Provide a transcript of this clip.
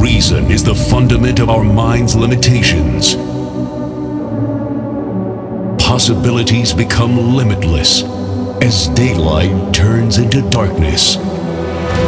Reason is the fundament of our mind's limitations. Possibilities become limitless as daylight turns into darkness.